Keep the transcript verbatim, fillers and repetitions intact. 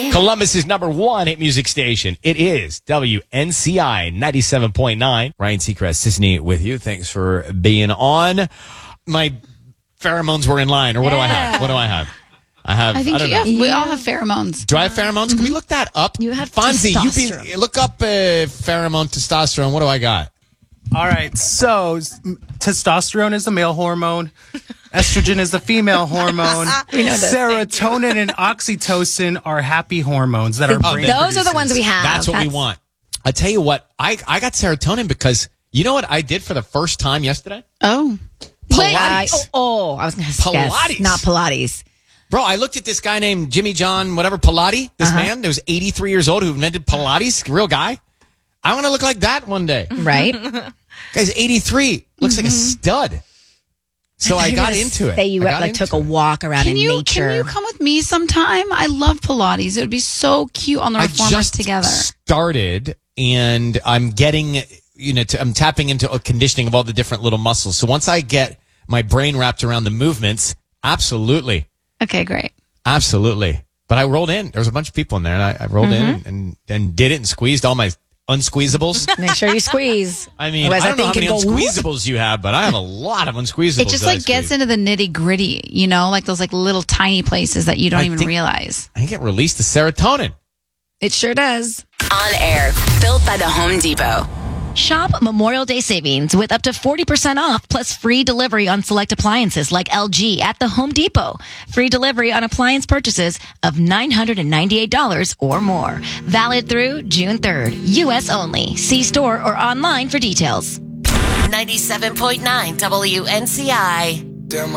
Columbus's number one hit music station. It is W N C I ninety-seven point nine. Ryan Seacrest, Sisney with you. Thanks for being on. My pheromones were in line, or what yeah. do I have? What do I have? I have. I think I don't you know. have, we all have pheromones. Do I have pheromones? Mm-hmm. Can we look that up? You have Fonzie, testosterone. you be, look up uh, pheromone testosterone. What do I got? All right. So testosterone is the male hormone. Estrogen is the female hormone. We know this. Serotonin and oxytocin are happy hormones that our oh, brain Those produces. are the ones we have. That's what That's... we want. I tell you what, I, I got serotonin because you know what I did for the first time yesterday? Oh. Pilates. Uh, oh, I was going to guess. Pilates. Not Pilates. Bro, I looked at this guy named Jimmy John, whatever, Pilates. This Uh-huh. man that was eighty-three years old who invented Pilates. Real guy. I want to look like that one day. Right? Guy's eighty-three. Looks mm-hmm. like a stud. So I, I got into it. Say you I like took a walk around can in you, nature. Can you come with me sometime? I love Pilates. It would be so cute on the reformers I just together. started, and I'm getting, you know, to, I'm tapping into a conditioning of all the different little muscles. So once I get my brain wrapped around the movements, absolutely. Okay, great. Absolutely. But I rolled in. There was a bunch of people in there, and I, I rolled mm-hmm. in and, and did it and squeezed all my unsqueezables. Make sure you squeeze. I mean, Otherwise, I don't know how many unsqueezables you have, but I have a lot of unsqueezables. It just like gets into the nitty gritty, you know, like those like little tiny places that you don't I even think, realize. I get released the serotonin. It sure does. On air, built by the Home Depot. Shop Memorial Day savings with up to forty percent off plus free delivery on select appliances like L G at the Home Depot. Free delivery on appliance purchases of nine hundred ninety-eight dollars or more. Valid through June third. U S only. See store or online for details. ninety-seven point nine W N C I. Damn,